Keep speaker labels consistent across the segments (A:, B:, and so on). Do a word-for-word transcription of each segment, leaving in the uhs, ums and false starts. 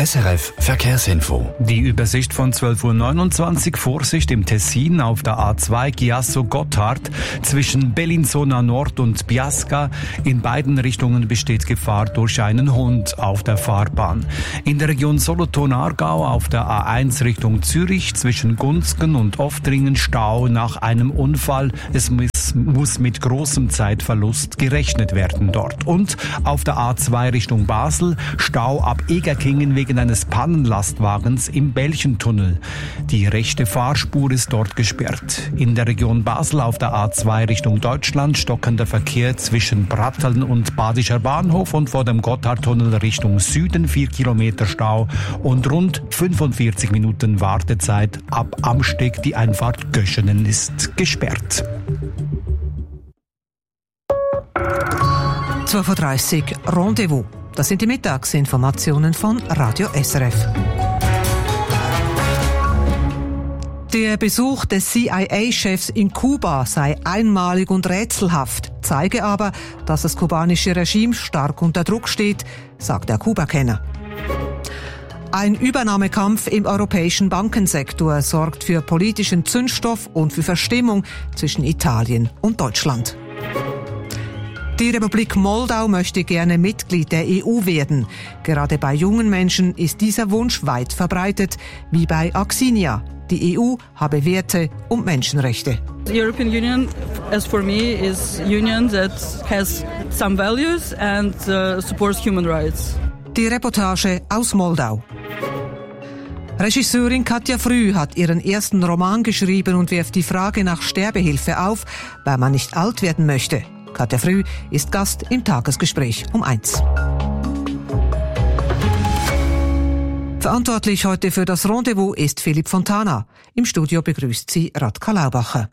A: S R F Verkehrsinfo.
B: Die Übersicht von zwölf Uhr neunundzwanzig. Vorsicht im Tessin auf der A zwei Chiasso-Gotthard zwischen Bellinzona Nord und Biasca. In beiden Richtungen besteht Gefahr durch einen Hund auf der Fahrbahn. In der Region Solothurn-Aargau auf der A eins Richtung Zürich zwischen Gunzgen und Oftringen Stau nach einem Unfall. Es muss mit großem Zeitverlust gerechnet werden dort. Und auf der A zwei Richtung Basel Stau ab Egerkingen wegen eines Pannenlastwagens im Belchentunnel. Die rechte Fahrspur ist dort gesperrt. In der Region Basel auf der A zwei Richtung Deutschland stockender Verkehr zwischen Bratteln und Badischer Bahnhof und vor dem Gotthardtunnel Richtung Süden vier Kilometer Stau und rund fünfundvierzig Minuten Wartezeit. Ab Amsteg die Einfahrt Göschenen ist gesperrt.
C: zwölf Uhr dreißig Rendezvous. Das sind die Mittagsinformationen von Radio S R F. Der Besuch des C I A-Chefs in Kuba sei einmalig und rätselhaft, zeige aber, dass das kubanische Regime stark unter Druck steht, sagt der Kuba-Kenner. Ein Übernahmekampf im europäischen Bankensektor sorgt für politischen Zündstoff und für Verstimmung zwischen Italien und Deutschland. Die Republik Moldau möchte gerne Mitglied der E U werden. Gerade bei jungen Menschen ist dieser Wunsch weit verbreitet, wie bei Axinia. Die E U habe Werte und Menschenrechte.
D: The European Union, as for me, is a union that has some values and uh, supports human rights.
C: Die Reportage aus Moldau. Regisseurin Katja Früh hat ihren ersten Roman geschrieben und wirft die Frage nach Sterbehilfe auf, weil man nicht alt werden möchte. Katja Früh ist Gast im Tagesgespräch um eins. Verantwortlich heute für das Rendezvous ist Philipp Fontana. Im Studio begrüßt sie Radka Laubacher.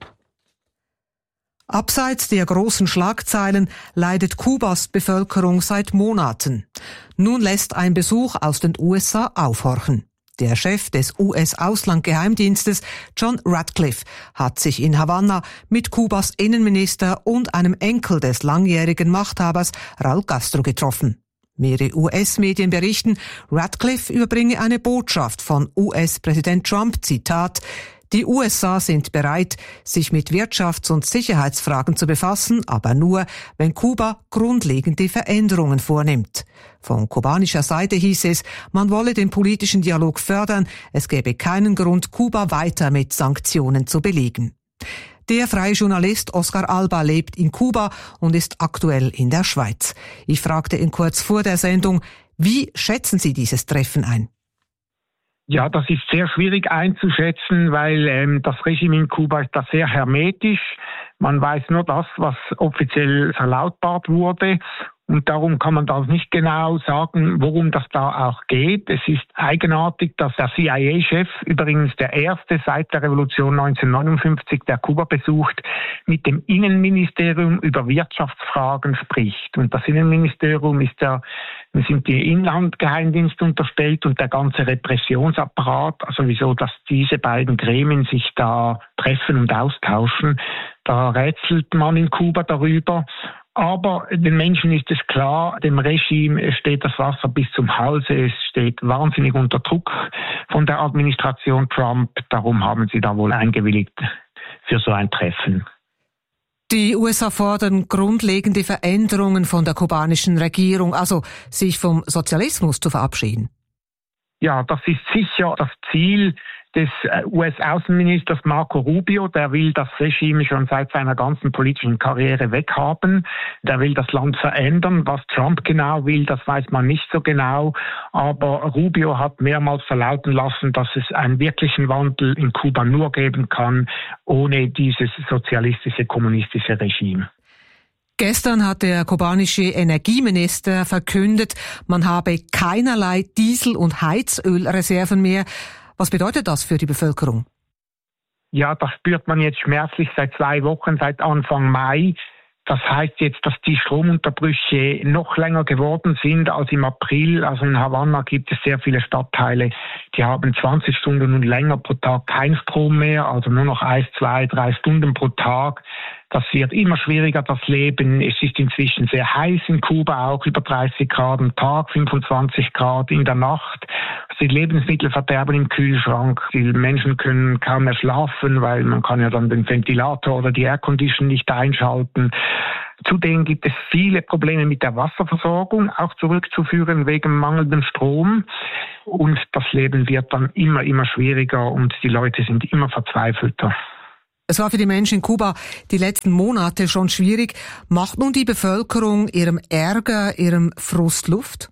C: Abseits der großen Schlagzeilen leidet Kubas Bevölkerung seit Monaten. Nun lässt ein Besuch aus den U S A aufhorchen. Der Chef des U S-Auslandgeheimdienstes, John Ratcliffe, hat sich in Havanna mit Kubas Innenminister und einem Enkel des langjährigen Machthabers Raúl Castro getroffen. Mehrere U S-Medien berichten, Ratcliffe überbringe eine Botschaft von U S-Präsident Trump, Zitat: Die U S A sind bereit, sich mit Wirtschafts- und Sicherheitsfragen zu befassen, aber nur, wenn Kuba grundlegende Veränderungen vornimmt. Von kubanischer Seite hieß es, man wolle den politischen Dialog fördern, es gäbe keinen Grund, Kuba weiter mit Sanktionen zu belegen. Der freie Journalist Oscar Alba lebt in Kuba und ist aktuell in der Schweiz. Ich fragte ihn kurz vor der Sendung, wie schätzen Sie dieses Treffen ein?
E: Ja, das ist sehr schwierig einzuschätzen, weil ähm, das Regime in Kuba ist da sehr hermetisch. Man weiß nur das, was offiziell verlautbart wurde. Und darum kann man da nicht genau sagen, worum das da auch geht. Es ist eigenartig, dass der C I A-Chef, übrigens der erste seit der Revolution neunzehnhundertneunundfünfzig, der Kuba besucht, mit dem Innenministerium über Wirtschaftsfragen spricht. Und das Innenministerium ist der, sind die Inlandgeheimdienste unterstellt und der ganze Repressionsapparat. Also wieso, dass diese beiden Gremien sich da treffen und austauschen. Da rätselt man in Kuba darüber. Aber den Menschen ist es klar, dem Regime steht das Wasser bis zum Halse, es steht wahnsinnig unter Druck von der Administration Trump. Darum haben sie da wohl eingewilligt für so ein Treffen.
C: Die U S A fordern grundlegende Veränderungen von der kubanischen Regierung, also sich vom Sozialismus zu verabschieden.
E: Ja, das ist sicher das Ziel des U S-Außenministers Marco Rubio. Der will das Regime schon seit seiner ganzen politischen Karriere weghaben. Der will das Land verändern. Was Trump genau will, das weiß man nicht so genau. Aber Rubio hat mehrmals verlauten lassen, dass es einen wirklichen Wandel in Kuba nur geben kann, ohne dieses sozialistische, kommunistische Regime.
C: Gestern hat der kubanische Energieminister verkündet, man habe keinerlei Diesel- und Heizölreserven mehr. Was bedeutet das für die Bevölkerung?
E: Ja, das spürt man jetzt schmerzlich seit zwei Wochen, seit Anfang Mai. Das heißt jetzt, dass die Stromunterbrüche noch länger geworden sind als im April. Also in Havanna gibt es sehr viele Stadtteile, die haben zwanzig Stunden und länger pro Tag kein Strom mehr, also nur noch ein, zwei, drei Stunden pro Tag. Das wird immer schwieriger, das Leben. Es ist inzwischen sehr heiß in Kuba, auch über dreißig Grad am Tag, fünfundzwanzig Grad in der Nacht. Die Lebensmittel verderben im Kühlschrank. Die Menschen können kaum mehr schlafen, weil man kann ja dann den Ventilator oder die Aircondition nicht einschalten. Zudem gibt es viele Probleme mit der Wasserversorgung, auch zurückzuführen wegen mangelndem Strom. Und das Leben wird dann immer, immer schwieriger und die Leute sind immer verzweifelter.
C: Es war für die Menschen in Kuba die letzten Monate schon schwierig. Macht nun die Bevölkerung ihrem Ärger, ihrem Frust Luft?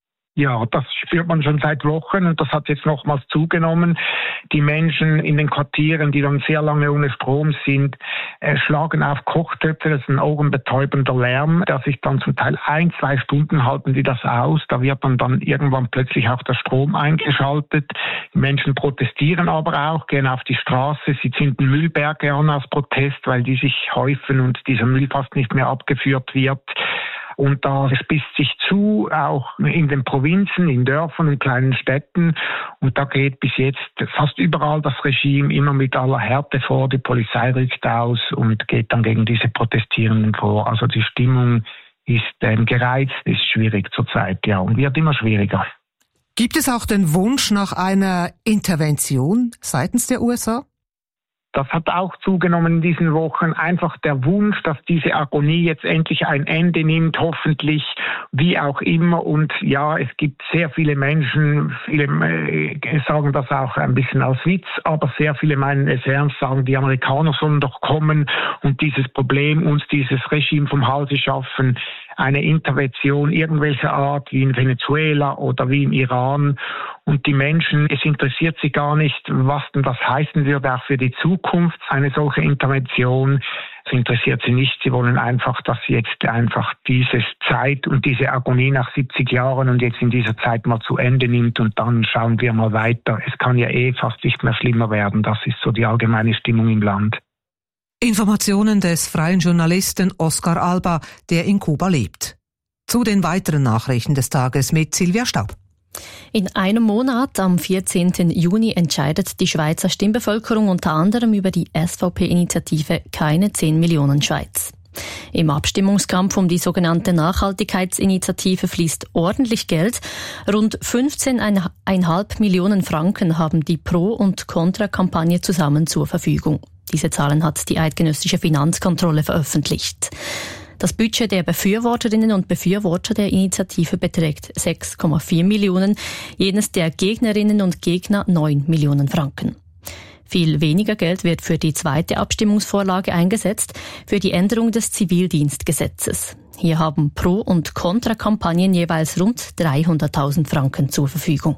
E: Ja, das spürt man schon seit Wochen und das hat jetzt nochmals zugenommen. Die Menschen in den Quartieren, die dann sehr lange ohne Strom sind, äh, schlagen auf Kochtöpfe. Das ist ein ohrenbetäubender Lärm, der sich dann zum Teil ein, zwei Stunden halten die das aus. Da wird dann, dann irgendwann plötzlich auch der Strom eingeschaltet. Die Menschen protestieren aber auch, gehen auf die Straße. Sie zünden Müllberge an aus Protest, weil die sich häufen und dieser Müll fast nicht mehr abgeführt wird. Und da spitzt sich zu, auch in den Provinzen, in Dörfern, in kleinen Städten. Und da geht bis jetzt fast überall das Regime immer mit aller Härte vor. Die Polizei rückt aus und geht dann gegen diese Protestierenden vor. Also die Stimmung ist ähm, gereizt, ist schwierig zurzeit, ja, und wird immer schwieriger.
C: Gibt es auch den Wunsch nach einer Intervention seitens der U S A?
E: Das hat auch zugenommen in diesen Wochen. Einfach der Wunsch, dass diese Agonie jetzt endlich ein Ende nimmt, hoffentlich, wie auch immer. Und ja, es gibt sehr viele Menschen, viele äh, sagen das auch ein bisschen als Witz, aber sehr viele meinen es ernst, sagen, die Amerikaner sollen doch kommen und dieses Problem, uns dieses Regime vom Halse schaffen. Eine Intervention irgendwelcher Art, wie in Venezuela oder wie im Iran. Und die Menschen, es interessiert sie gar nicht, was denn das heißen würde, auch für die Zukunft, eine solche Intervention. Es interessiert sie nicht. Sie wollen einfach, dass jetzt einfach diese Zeit und diese Agonie nach siebzig Jahren und jetzt in dieser Zeit mal zu Ende nimmt und dann schauen wir mal weiter. Es kann ja eh fast nicht mehr schlimmer werden. Das ist so die allgemeine Stimmung im Land.
C: Informationen des freien Journalisten Oscar Alba, der in Kuba lebt. Zu den weiteren Nachrichten des Tages mit Silvia Staub.
F: In einem Monat, am vierzehnten Juni, entscheidet die Schweizer Stimmbevölkerung unter anderem über die S V P-Initiative Keine zehn Millionen Schweiz. Im Abstimmungskampf um die sogenannte Nachhaltigkeitsinitiative fließt ordentlich Geld. Rund fünfzehn Komma fünf Millionen Franken haben die Pro- und Contra-Kampagne zusammen zur Verfügung. Diese Zahlen hat die eidgenössische Finanzkontrolle veröffentlicht. Das Budget der Befürworterinnen und Befürworter der Initiative beträgt sechs Komma vier Millionen, jenes der Gegnerinnen und Gegner neun Millionen Franken. Viel weniger Geld wird für die zweite Abstimmungsvorlage eingesetzt, für die Änderung des Zivildienstgesetzes. Hier haben Pro- und Contra-Kampagnen jeweils rund dreihunderttausend Franken zur Verfügung.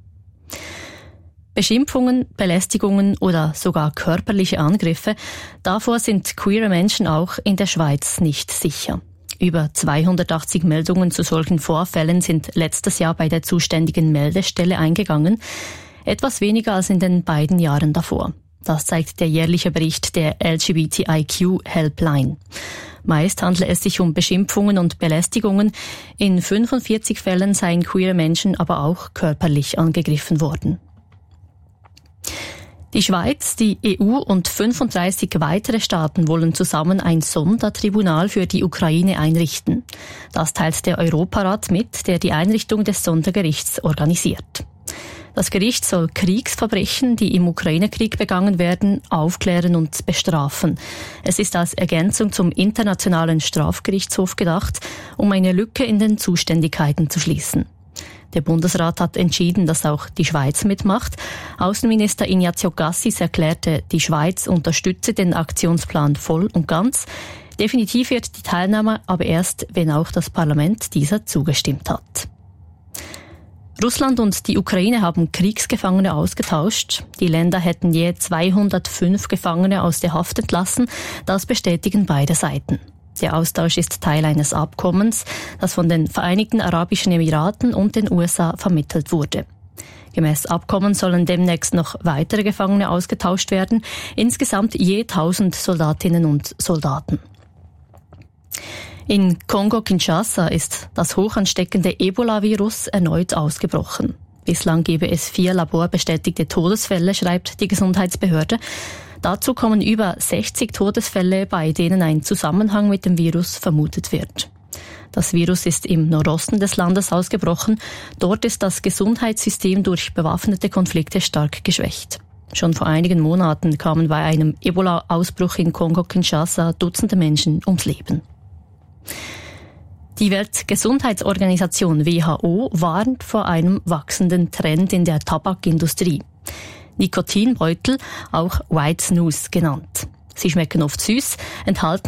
F: Beschimpfungen, Belästigungen oder sogar körperliche Angriffe, davor sind queere Menschen auch in der Schweiz nicht sicher. Über zweihundertachtzig Meldungen zu solchen Vorfällen sind letztes Jahr bei der zuständigen Meldestelle eingegangen, etwas weniger als in den beiden Jahren davor. Das zeigt der jährliche Bericht der L G B T I Q Helpline. Meist handle es sich um Beschimpfungen und Belästigungen. In fünfundvierzig Fällen seien queere Menschen aber auch körperlich angegriffen worden. Die Schweiz, die E U und fünfunddreißig weitere Staaten wollen zusammen ein Sondertribunal für die Ukraine einrichten. Das teilt der Europarat mit, der die Einrichtung des Sondergerichts organisiert. Das Gericht soll Kriegsverbrechen, die im Ukraine-Krieg begangen werden, aufklären und bestrafen. Es ist als Ergänzung zum Internationalen Strafgerichtshof gedacht, um eine Lücke in den Zuständigkeiten zu schließen. Der Bundesrat hat entschieden, dass auch die Schweiz mitmacht. Außenminister Ignazio Cassis erklärte, die Schweiz unterstütze den Aktionsplan voll und ganz. Definitiv wird die Teilnahme aber erst, wenn auch das Parlament dieser zugestimmt hat. Russland und die Ukraine haben Kriegsgefangene ausgetauscht. Die Länder hätten je zweihundertfünf Gefangene aus der Haft entlassen. Das bestätigen beide Seiten. Der Austausch ist Teil eines Abkommens, das von den Vereinigten Arabischen Emiraten und den U S A vermittelt wurde. Gemäß Abkommen sollen demnächst noch weitere Gefangene ausgetauscht werden, insgesamt je tausend Soldatinnen und Soldaten. In Kongo-Kinshasa ist das hochansteckende Ebola-Virus erneut ausgebrochen. Bislang gebe es vier laborbestätigte Todesfälle, schreibt die Gesundheitsbehörde. Dazu kommen über sechzig Todesfälle, bei denen ein Zusammenhang mit dem Virus vermutet wird. Das Virus ist im Nordosten des Landes ausgebrochen. Dort ist das Gesundheitssystem durch bewaffnete Konflikte stark geschwächt. Schon vor einigen Monaten kamen bei einem Ebola-Ausbruch in Kongo-Kinshasa Dutzende Menschen ums Leben. Die Weltgesundheitsorganisation W H O warnt vor einem wachsenden Trend in der Tabakindustrie. Nikotinbeutel, auch White Snus genannt. Sie schmecken oft süß, enthalten